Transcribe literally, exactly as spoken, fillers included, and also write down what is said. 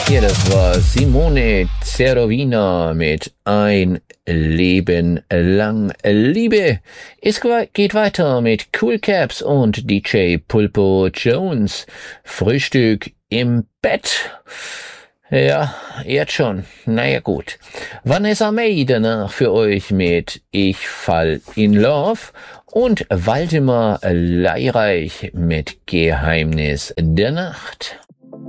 Ja, das war Simone Zerovina mit Ein Leben lang Liebe. Es geht weiter mit Cool Caps und D J Pulpo Jones. Frühstück im Bett. Ja, jetzt schon. Naja, gut. Vanessa May danach für euch mit Ich fall in Love und Waldemar Leireich mit Geheimnis der Nacht.